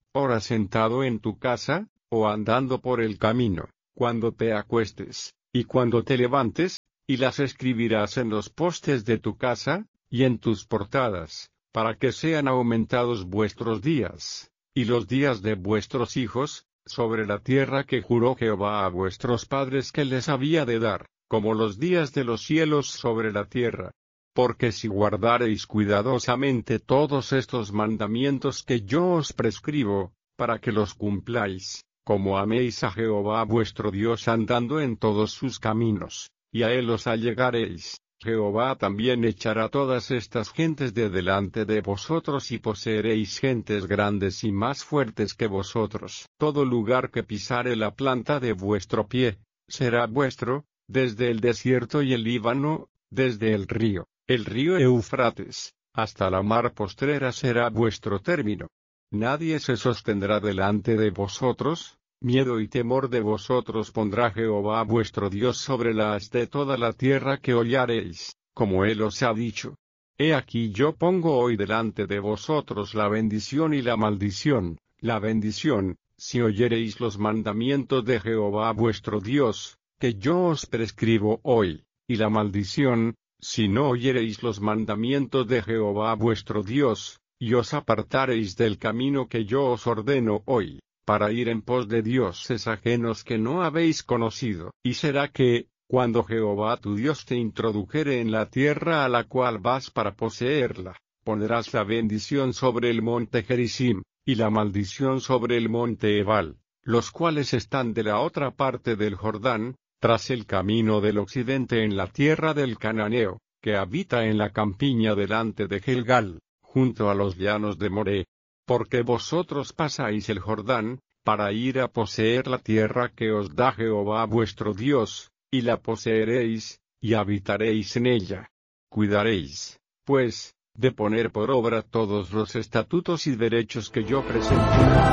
ora sentado en tu casa, o andando por el camino, cuando te acuestes, y cuando te levantes, y las escribirás en los postes de tu casa, y en tus portadas, para que sean aumentados vuestros días, y los días de vuestros hijos, sobre la tierra que juró Jehová a vuestros padres que les había de dar, como los días de los cielos sobre la tierra. Porque si guardareis cuidadosamente todos estos mandamientos que yo os prescribo, para que los cumpláis, como améis a Jehová vuestro Dios andando en todos sus caminos, y a él os allegaréis, Jehová también echará todas estas gentes de delante de vosotros y poseeréis gentes grandes y más fuertes que vosotros. Todo lugar que pisare la planta de vuestro pie, será vuestro, desde el desierto y el Líbano, desde el río, el río Eufrates, hasta la mar postrera será vuestro término. Nadie se sostendrá delante de vosotros, miedo y temor de vosotros pondrá Jehová vuestro Dios sobre la haz de toda la tierra que hollareis, como él os ha dicho. He aquí yo pongo hoy delante de vosotros la bendición y la maldición. La bendición, si oyereis los mandamientos de Jehová vuestro Dios, que yo os prescribo hoy, y la maldición, si no oyereis los mandamientos de Jehová vuestro Dios, y os apartareis del camino que yo os ordeno hoy, para ir en pos de dioses ajenos que no habéis conocido. Y será que, cuando Jehová tu Dios te introdujere en la tierra a la cual vas para poseerla, pondrás la bendición sobre el monte Gerizim, y la maldición sobre el monte Ebal, los cuales están de la otra parte del Jordán, tras el camino del occidente en la tierra del Cananeo, que habita en la campiña delante de Gilgal, junto a los llanos de Moré. Porque vosotros pasáis el Jordán, para ir a poseer la tierra que os da Jehová vuestro Dios, y la poseeréis, y habitaréis en ella. Cuidaréis, pues, de poner por obra todos los estatutos y derechos que yo presento.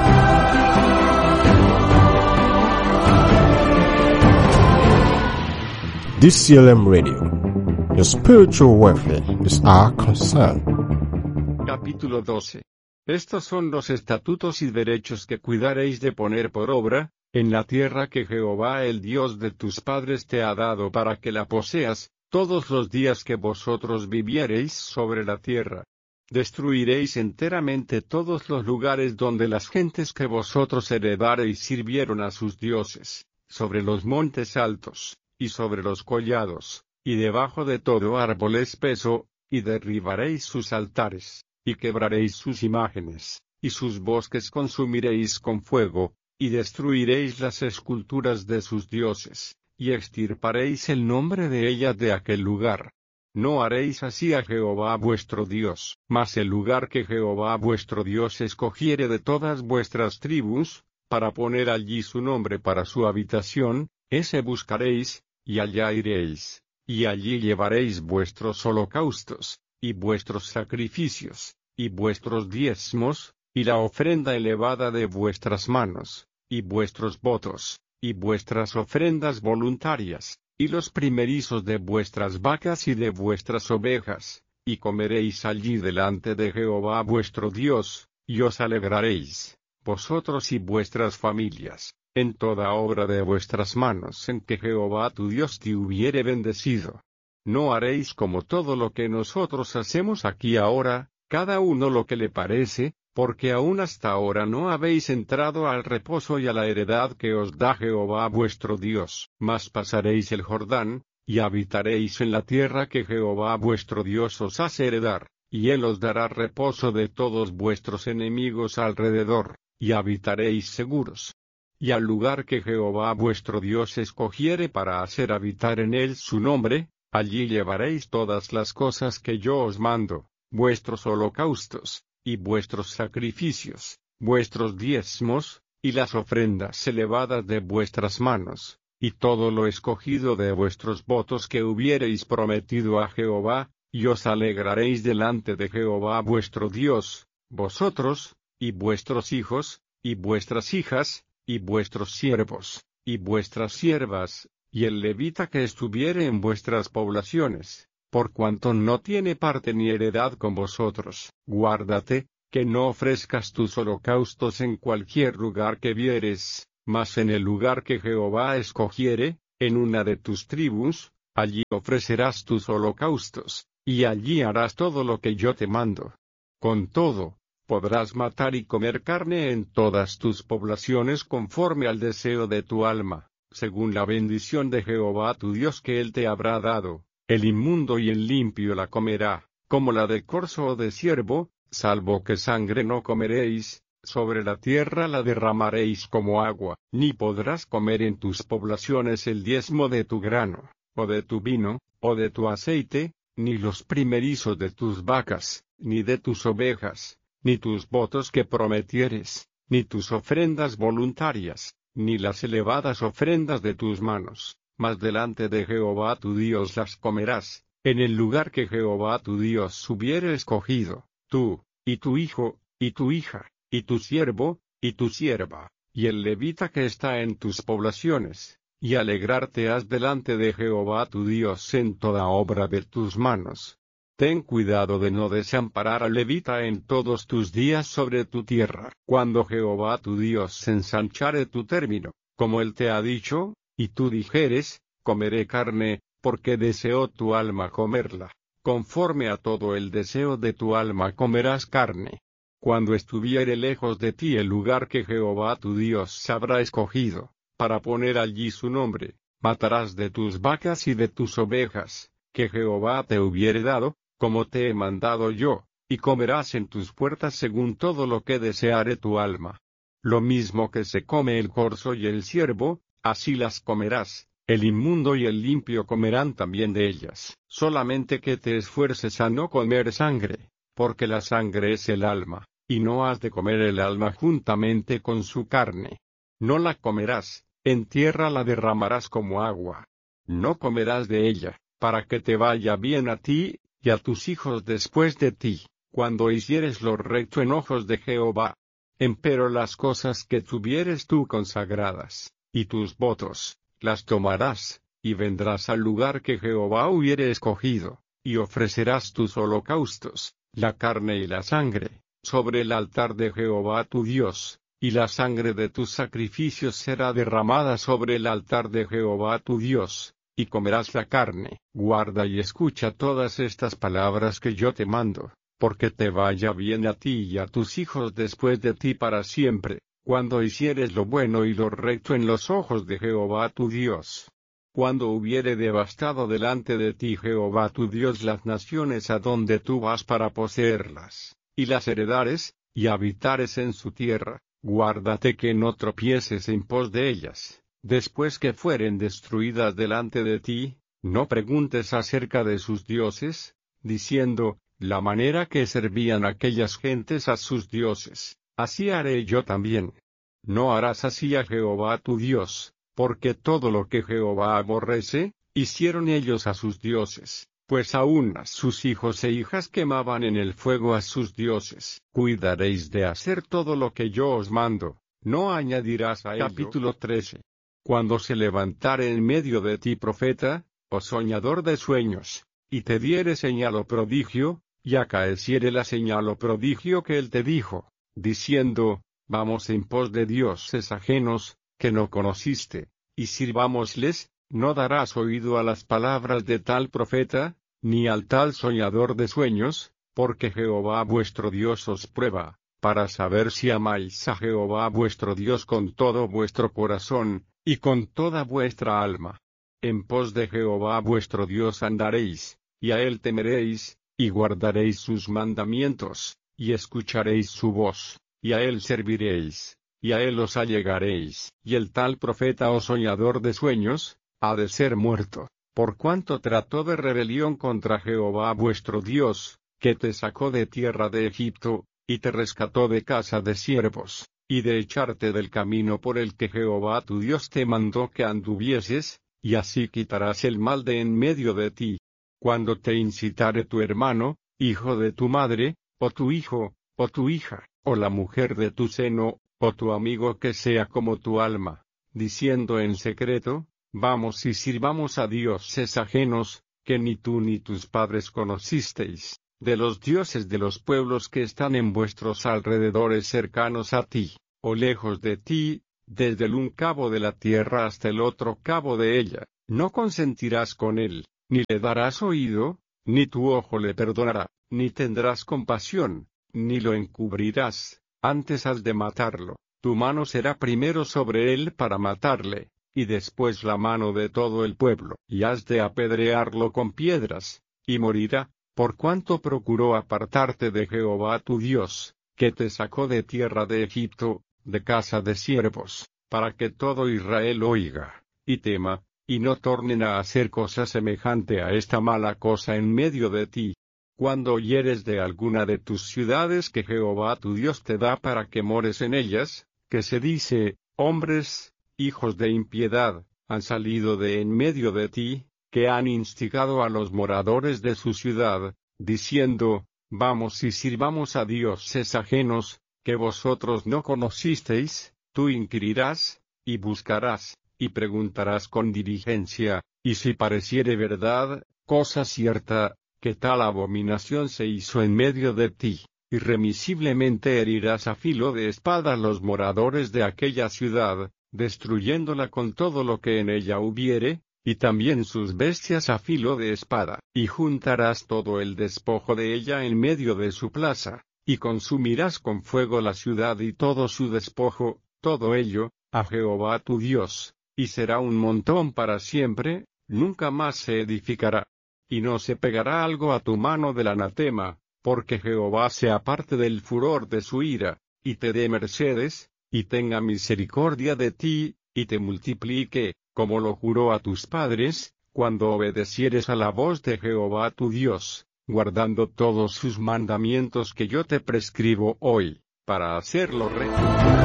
D C L M Radio. Your spiritual welfare is our concern. Capítulo doce. Estos son los estatutos y derechos que cuidaréis de poner por obra, en la tierra que Jehová el Dios de tus padres te ha dado para que la poseas, todos los días que vosotros viviereis sobre la tierra. Destruiréis enteramente todos los lugares donde las gentes que vosotros heredareis sirvieron a sus dioses, sobre los montes altos, y sobre los collados, y debajo de todo árbol espeso, y derribaréis sus altares, y quebraréis sus imágenes, y sus bosques consumiréis con fuego, y destruiréis las esculturas de sus dioses, y extirparéis el nombre de ellas de aquel lugar. No haréis así a Jehová vuestro Dios, mas el lugar que Jehová vuestro Dios escogiere de todas vuestras tribus, para poner allí su nombre para su habitación, ese buscaréis, y allá iréis, y allí llevaréis vuestros holocaustos, y vuestros sacrificios, y vuestros diezmos, y la ofrenda elevada de vuestras manos, y vuestros votos, y vuestras ofrendas voluntarias, y los primerizos de vuestras vacas y de vuestras ovejas, y comeréis allí delante de Jehová vuestro Dios, y os alegraréis, vosotros y vuestras familias, en toda obra de vuestras manos en que Jehová tu Dios te hubiere bendecido. No haréis como todo lo que nosotros hacemos aquí ahora, cada uno lo que le parece, porque aún hasta ahora no habéis entrado al reposo y a la heredad que os da Jehová vuestro Dios. Mas pasaréis el Jordán, y habitaréis en la tierra que Jehová vuestro Dios os hace heredar, y él os dará reposo de todos vuestros enemigos alrededor, y habitaréis seguros. Y al lugar que Jehová vuestro Dios escogiere para hacer habitar en él su nombre, allí llevaréis todas las cosas que yo os mando, vuestros holocaustos, y vuestros sacrificios, vuestros diezmos, y las ofrendas elevadas de vuestras manos, y todo lo escogido de vuestros votos que hubiereis prometido a Jehová, y os alegraréis delante de Jehová vuestro Dios, vosotros, y vuestros hijos, y vuestras hijas, y vuestros siervos, y vuestras siervas, y el levita que estuviere en vuestras poblaciones, por cuanto no tiene parte ni heredad con vosotros. Guárdate, que no ofrezcas tus holocaustos en cualquier lugar que vieres, mas en el lugar que Jehová escogiere, en una de tus tribus, allí ofrecerás tus holocaustos, y allí harás todo lo que yo te mando. Con todo, podrás matar y comer carne en todas tus poblaciones conforme al deseo de tu alma, según la bendición de Jehová tu Dios que él te habrá dado. El inmundo y el limpio la comerá, como la de corzo o de ciervo, salvo que sangre no comeréis, sobre la tierra la derramaréis como agua, ni podrás comer en tus poblaciones el diezmo de tu grano, o de tu vino, o de tu aceite, ni los primerizos de tus vacas, ni de tus ovejas, ni tus votos que prometieres, ni tus ofrendas voluntarias, ni las elevadas ofrendas de tus manos, mas delante de Jehová tu Dios las comerás, en el lugar que Jehová tu Dios hubiere escogido, tú, y tu hijo, y tu hija, y tu siervo, y tu sierva, y el levita que está en tus poblaciones, y alegrarte has delante de Jehová tu Dios en toda obra de tus manos. Ten cuidado de no desamparar al levita en todos tus días sobre tu tierra, cuando Jehová tu Dios ensanchare tu término, como él te ha dicho, y tú dijeres, comeré carne, porque deseó tu alma comerla, conforme a todo el deseo de tu alma comerás carne. Cuando estuviere lejos de ti el lugar que Jehová tu Dios habrá escogido, para poner allí su nombre, matarás de tus vacas y de tus ovejas, que Jehová te hubiere dado, como te he mandado yo, y comerás en tus puertas según todo lo que deseare tu alma. Lo mismo que se come el corzo y el ciervo, así las comerás, el inmundo y el limpio comerán también de ellas. Solamente que te esfuerces a no comer sangre, porque la sangre es el alma, y no has de comer el alma juntamente con su carne. No la comerás, en tierra la derramarás como agua. No comerás de ella, para que te vaya bien a ti, y a tus hijos después de ti, cuando hicieres lo recto en ojos de Jehová. Empero las cosas que tuvieres tú consagradas, y tus votos, las tomarás, y vendrás al lugar que Jehová hubiere escogido, y ofrecerás tus holocaustos, la carne y la sangre, sobre el altar de Jehová tu Dios, y la sangre de tus sacrificios será derramada sobre el altar de Jehová tu Dios, y comerás la carne. Guarda y escucha todas estas palabras que yo te mando, porque te vaya bien a ti y a tus hijos después de ti para siempre, cuando hicieres lo bueno y lo recto en los ojos de Jehová tu Dios. Cuando hubiere devastado delante de ti Jehová tu Dios las naciones a donde tú vas para poseerlas, y las heredares, y habitares en su tierra, guárdate que no tropieces en pos de ellas. Después que fueren destruidas delante de ti, no preguntes acerca de sus dioses, diciendo, la manera que servían aquellas gentes a sus dioses, así haré yo también. No harás así a Jehová tu Dios, porque todo lo que Jehová aborrece, hicieron ellos a sus dioses, pues aún a sus hijos e hijas quemaban en el fuego a sus dioses. Cuidaréis de hacer todo lo que yo os mando, no añadirás a ello. Capítulo trece. Cuando se levantare en medio de ti profeta, o soñador de sueños, y te diere señal o prodigio, y acaeciere la señal o prodigio que él te dijo, diciendo, vamos en pos de dioses ajenos, que no conociste, y sirvámosles, no darás oído a las palabras de tal profeta, ni al tal soñador de sueños, porque Jehová vuestro Dios os prueba, para saber si amáis a Jehová vuestro Dios con todo vuestro corazón, y con toda vuestra alma. En pos de Jehová vuestro Dios andaréis, y a él temeréis, y guardaréis sus mandamientos, y escucharéis su voz, y a él serviréis, y a él os allegaréis. Y el tal profeta o soñador de sueños, ha de ser muerto, por cuanto trató de rebelión contra Jehová vuestro Dios, que te sacó de tierra de Egipto, y te rescató de casa de siervos, y de echarte del camino por el que Jehová tu Dios te mandó que anduvieses, y así quitarás el mal de en medio de ti. Cuando te incitare tu hermano, hijo de tu madre, o tu hijo, o tu hija, o la mujer de tu seno, o tu amigo que sea como tu alma, diciendo en secreto, vamos y sirvamos a dioses ajenos, que ni tú ni tus padres conocisteis, de los dioses de los pueblos que están en vuestros alrededores cercanos a ti, o lejos de ti, desde el un cabo de la tierra hasta el otro cabo de ella, no consentirás con él, ni le darás oído, ni tu ojo le perdonará, ni tendrás compasión, ni lo encubrirás, antes has de matarlo, tu mano será primero sobre él para matarle, y después la mano de todo el pueblo, y has de apedrearlo con piedras, y morirá, por cuanto procuró apartarte de Jehová tu Dios, que te sacó de tierra de Egipto, de casa de siervos, para que todo Israel oiga, y tema, y no tornen a hacer cosa semejante a esta mala cosa en medio de ti. Cuando oyeres de alguna de tus ciudades que Jehová tu Dios te da para que mores en ellas, que se dice, hombres, hijos de impiedad, han salido de en medio de ti, que han instigado a los moradores de su ciudad, diciendo, vamos y sirvamos a dioses ajenos, que vosotros no conocisteis, tú inquirirás, y buscarás, y preguntarás con diligencia, y si pareciere verdad, cosa cierta, que tal abominación se hizo en medio de ti, irremisiblemente herirás a filo de espada los moradores de aquella ciudad, destruyéndola con todo lo que en ella hubiere, y también sus bestias a filo de espada, y juntarás todo el despojo de ella en medio de su plaza, y consumirás con fuego la ciudad y todo su despojo, todo ello, a Jehová tu Dios, y será un montón para siempre, nunca más se edificará. Y no se pegará algo a tu mano del anatema, porque Jehová se aparte del furor de su ira, y te dé mercedes, y tenga misericordia de ti, y te multiplique, como lo juró a tus padres, cuando obedecieres a la voz de Jehová tu Dios, guardando todos sus mandamientos que yo te prescribo hoy, para hacerlo recto.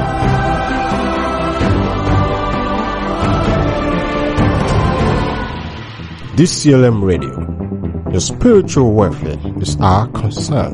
D C L M Radio. Your spiritual welfare is our concern.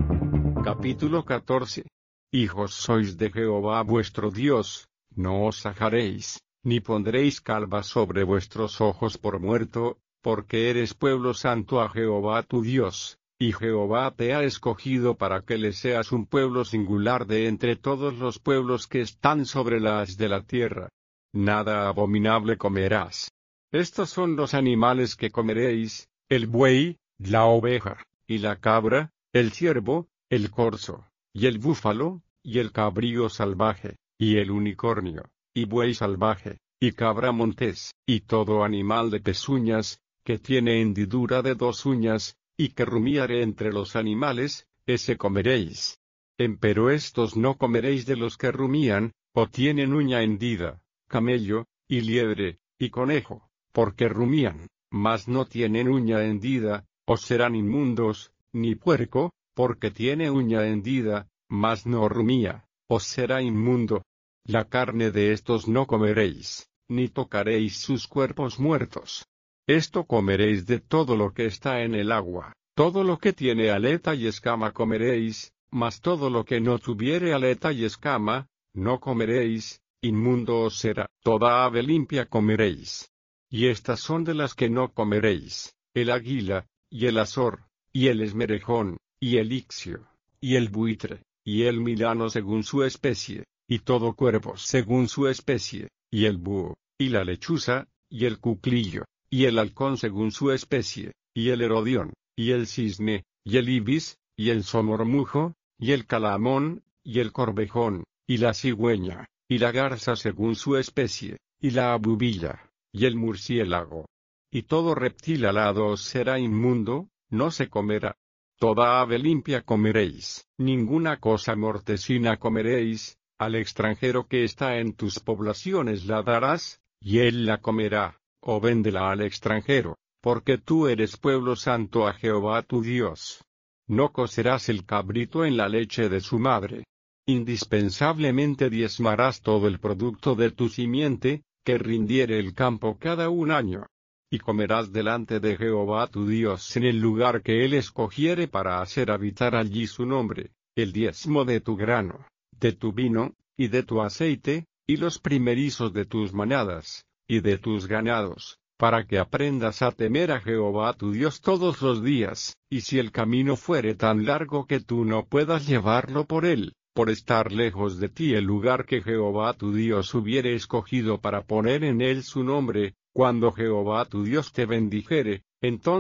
Capítulo catorce. Hijos sois de Jehová vuestro Dios, no os ajaréis, ni pondréis calva sobre vuestros ojos por muerto, porque eres pueblo santo a Jehová tu Dios, y Jehová te ha escogido para que le seas un pueblo singular de entre todos los pueblos que están sobre la haz de la tierra. Nada abominable comerás. Estos son los animales que comeréis, el buey, la oveja, y la cabra, el ciervo, el corzo, y el búfalo, y el cabrío salvaje, y el unicornio, y buey salvaje, y cabra montés, y todo animal de pezuñas, que tiene hendidura de dos uñas, y que rumiare entre los animales, ese comeréis. Empero estos no comeréis de los que rumían, o tienen uña hendida, camello, y liebre, y conejo, porque rumían, mas no tienen uña hendida, os serán inmundos, ni puerco, porque tiene uña hendida, mas no rumía, os será inmundo. La carne de estos no comeréis, ni tocaréis sus cuerpos muertos. Esto comeréis de todo lo que está en el agua, todo lo que tiene aleta y escama comeréis, mas todo lo que no tuviere aleta y escama, no comeréis, inmundo os será. Toda ave limpia comeréis. Y estas son de las que no comeréis, el águila, y el azor, y el esmerejón, y el ixio, y el buitre, y el milano según su especie, y todo cuervo según su especie, y el búho, y la lechuza, y el cuclillo, y el halcón según su especie, y el herodión, y el cisne, y el ibis, y el somormujo, y el calamón, y el corvejón, y la cigüeña, y la garza según su especie, y la abubilla, y el murciélago. Y todo reptil alado os será inmundo, no se comerá. Toda ave limpia comeréis, ninguna cosa mortecina comeréis, al extranjero que está en tus poblaciones la darás, y él la comerá, o véndela al extranjero, porque tú eres pueblo santo a Jehová tu Dios. No cocerás el cabrito en la leche de su madre. Indispensablemente diezmarás todo el producto de tu simiente, que rindiere el campo cada un año. Y comerás delante de Jehová tu Dios en el lugar que él escogiere para hacer habitar allí su nombre, el diezmo de tu grano, de tu vino, y de tu aceite, y los primerizos de tus manadas, y de tus ganados, para que aprendas a temer a Jehová tu Dios todos los días, y si el camino fuere tan largo que tú no puedas llevarlo por él, por estar lejos de ti el lugar que Jehová tu Dios hubiere escogido para poner en él su nombre, cuando Jehová tu Dios te bendijere, entonces